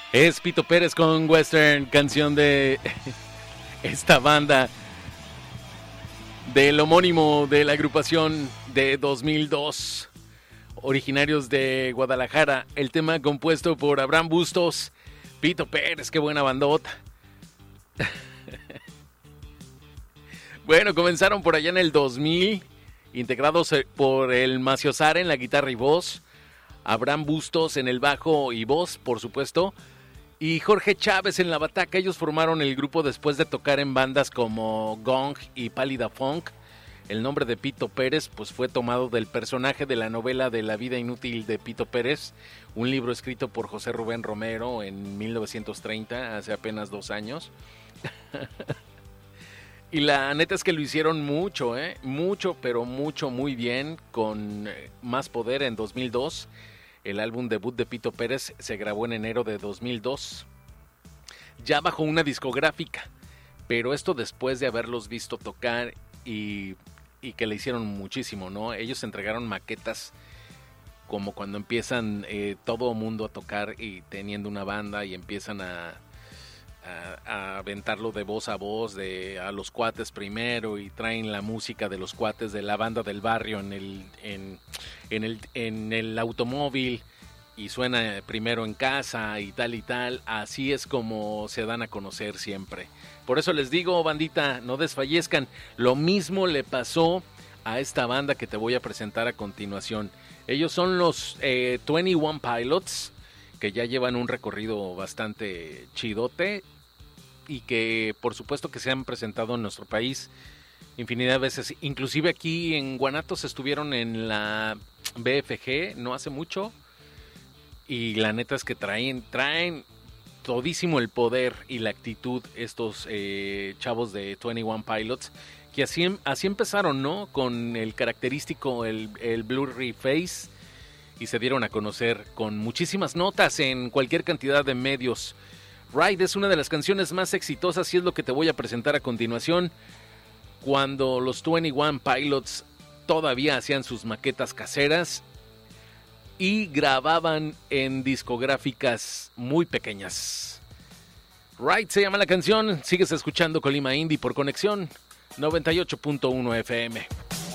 Es Pito Pérez con Western, canción de esta banda del homónimo de la agrupación de 2002, originarios de Guadalajara. El tema compuesto por Abraham Bustos. Pito Pérez, qué buena bandota. Bueno, comenzaron por allá en el 2000, integrados por el Macio Zara en la guitarra y voz, Abraham Bustos en el bajo y voz, por supuesto, y Jorge Chávez en la bataca. Ellos formaron el grupo después de tocar en bandas como Gong y Pálida Funk. El nombre de Pito Pérez pues fue tomado del personaje de la novela de La vida inútil de Pito Pérez, un libro escrito por José Rubén Romero en 1930, hace apenas 2 años. Y la neta es que lo hicieron mucho, mucho, pero mucho, muy bien, con Más Poder en 2002. El álbum debut de Pito Pérez se grabó en enero de 2002, ya bajo una discográfica, pero esto después de haberlos visto tocar y que le hicieron muchísimo, ¿no? Ellos entregaron maquetas como cuando empiezan todo mundo a tocar y teniendo una banda y empiezan a aventarlo de voz a voz, a los cuates primero, y traen la música de los cuates de la banda del barrio en el automóvil, y suena primero en casa y tal. Así es como se dan a conocer siempre. Por eso les digo, bandita, no desfallezcan. Lo mismo le pasó a esta banda que te voy a presentar a continuación. Ellos son los 21 Pilots, que ya llevan un recorrido bastante chidote y que por supuesto que se han presentado en nuestro país infinidad de veces. Inclusive aquí en Guanatos estuvieron en la BFG no hace mucho, y la neta es que traen todísimo el poder y la actitud estos chavos de 21 Pilots, que así empezaron, ¿no? Con el característico, el blurry face, y se dieron a conocer con muchísimas notas en cualquier cantidad de medios. Ride es una de las canciones más exitosas y es lo que te voy a presentar a continuación. Cuando los 21 Pilots todavía hacían sus maquetas caseras y grababan en discográficas muy pequeñas. Ride se llama la canción. Sigues escuchando Colima Indie por Conexión 98.1 FM.